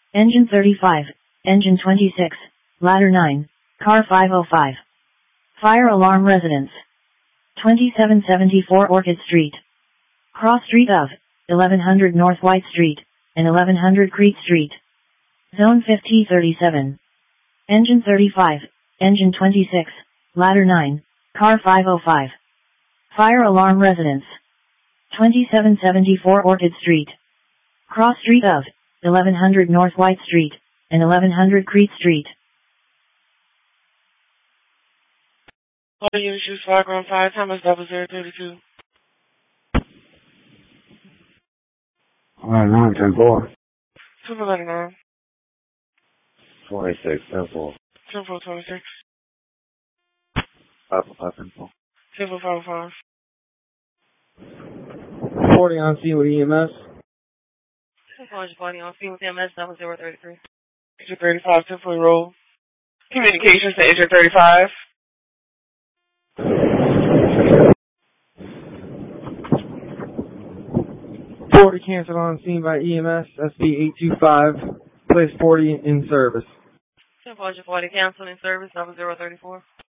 Engine 35, Engine 26, Ladder 9, Car 505. Fire alarm residence. 2774 Orchid Street. Cross Street of 1100 North White Street and 1100 Crete Street. Zone 5037. Engine 35, Engine 26, Ladder 9, Car 505. Fire alarm residence. 2774 Orchid Street. Cross Street of 1100 North White Street and 1100 Crete Street. All units use 5 ground 5, Thomas 0032. Alright, 910-4. 2499. 26, 10-4. 10426. 5-5-10-4. 10505. 40 on scene with EMS. 140 on scene with EMS, 033. Agent 35, 10-4 roll. Communications to Agent 35. Canceled on scene by EMS, SB 825, place 40 in service. 10-40 canceled in service, 034.